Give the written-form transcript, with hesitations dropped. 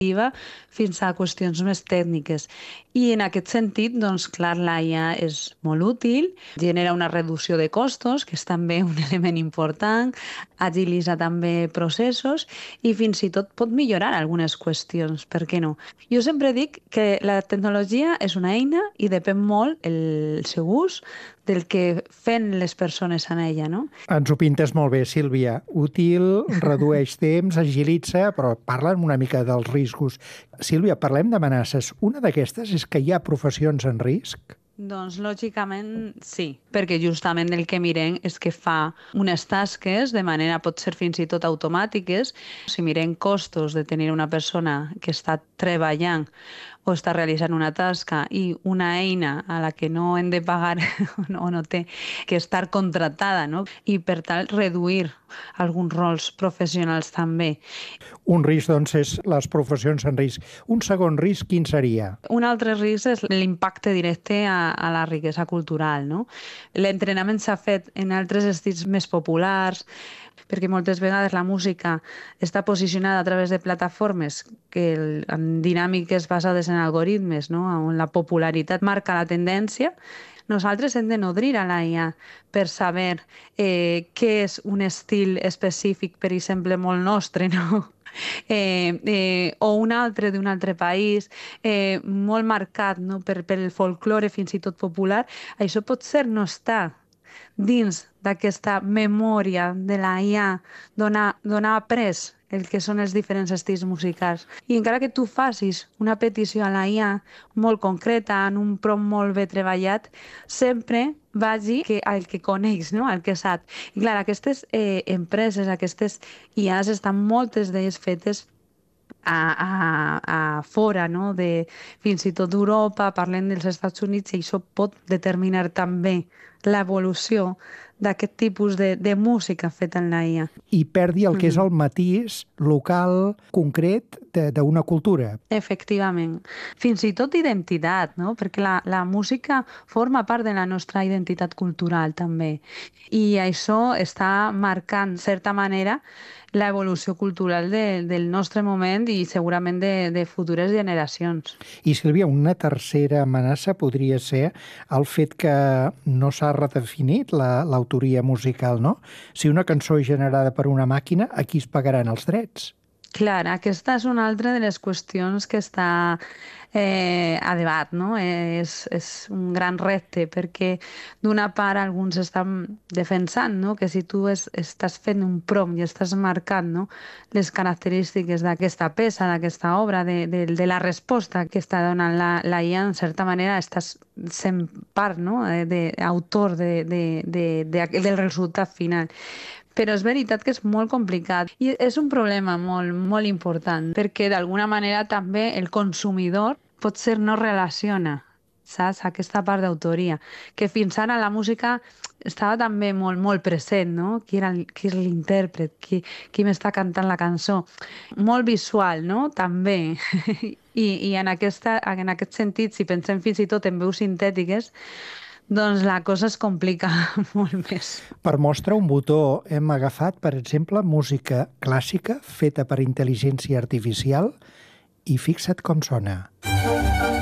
fins a qüestions més tècniques. I en aquest sentit, doncs, clar, l'IA és molt útil, genera una reducció de costos, que és també un element important, agilitza també processos i fins i tot pot millorar algunes qüestions, per què no? Jo sempre dic que la tecnologia és una eina i depèn molt el seu ús del que fan les persones en ella, no? Ens ho pintes molt bé, Sílvia. Útil, redueix temps, agilitza, però parlen una mica dels riscos. Sílvia, parlem d'amenaces. Una d'aquestes és que hi ha professions en risc? Doncs lògicament sí, perquè justament el que mirem és que fa unes tasques de manera pot ser fins i tot automàtiques. Si mirem costos de tenir una persona que està treballant o està realitzant una tasca i una eina a la que no hem de pagar o no té que estar contratada, no? I per tal reduir alguns rols professionals també. Un risc, doncs, és les professions en risc. Un segon risc, quin seria? Un altre risc és l'impacte directe a la riquesa cultural, no? L'entrenament s'ha fet en altres estils més populars, perquè moltes vegades la música està posicionada a través de plataformes amb dinàmiques basades en algoritmes, no? On la popularitat marca la tendència. Nosaltres hem de nodrir a l'IA per saber què és un estil específic, per exemple, molt nostre, no? O un altre d'un altre país, molt marcat, no? pel folklore fins i tot popular. Això pot ser no està dins d'aquesta memòria de la IA donar pres el que són els diferents estils musicals. I encara que tu facis una petició a la IA molt concreta, en un prompt molt bé treballat, sempre vagi al que coneix, no? Al que sap. I clar, aquestes empreses, aquestes IAs, estan moltes d'elles fetes a fora, no? Fins i tot d'Europa, parlem dels Estats Units, i això pot determinar també l'evolució d'aquest tipus de música feta en la IA. I perdi el que és el matís local, concret, d'una cultura. Efectivament. Fins i tot identitat, no? Perquè la música forma part de la nostra identitat cultural també. I això està marcant, de certa manera, l'evolució cultural del nostre moment i segurament de futures generacions. I, Sílvia, una tercera amenaça podria ser el fet que no s'ha redefinit l'autoria musical, no? Si una cançó és generada per una màquina, a qui es pagaran els drets? Clar, aquesta és una altra de les qüestions que està a debat, no? És un gran repte, perquè d'una part alguns estan defensant, no? Que si tu estàs fent un prompt i estàs marcant, no? Les característiques d'aquesta peça, d'aquesta obra, de la resposta que està donant la IA, en certa manera estàs sent part, no? Autor del resultat final. Però és veritat que és molt complicat i és un problema molt, molt important perquè d'alguna manera també el consumidor potser no relaciona, saps? Aquesta part d'autoria, que fins ara la música estava també molt, molt present, no? Qui és l'intèrpret, qui m'està cantant la cançó. Molt visual, no? També. I en aquest sentit, si pensem fins i tot en veus sintètiques, doncs la cosa es complica molt més. Per mostra un botó hem agafat, per exemple, música clàssica feta per intel·ligència artificial i fixa't com sona.